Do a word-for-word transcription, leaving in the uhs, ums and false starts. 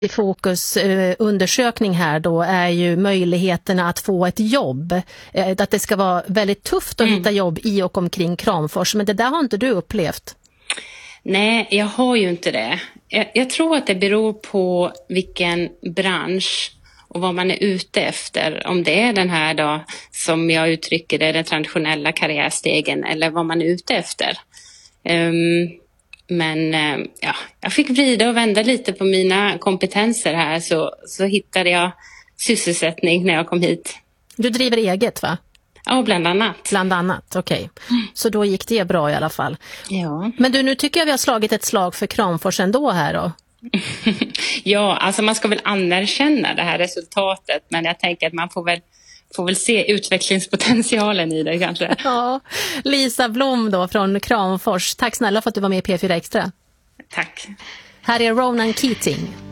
i fokus eh, undersökning här då är ju möjligheterna att få ett jobb. Eh, att det ska vara väldigt tufft att mm. hitta jobb i och omkring Kramfors. Men det där har inte du upplevt? Nej, jag har ju inte det. Jag, jag tror att det beror på vilken bransch och vad man är ute efter. Om det är den här då, som jag uttrycker det, den traditionella karriärstegen, eller vad man är ute efter. Um, men uh, ja, jag fick vrida och vända lite på mina kompetenser här, så, så hittade jag sysselsättning när jag kom hit. Du driver eget, va? Ja, bland annat. Bland annat, okej. Okay. Mm. Så då gick det bra i alla fall. Ja. Men du, nu tycker jag vi har slagit ett slag för Kramfors ändå här då. Ja, alltså man ska väl anerkänna det här resultatet, men jag tänker att man får väl, får väl se utvecklingspotentialen i det kanske. Ja, Lisa Blom då från Kramfors. Tack snälla för att du var med i P fyra Extra. Tack. Här är Ronan Keating.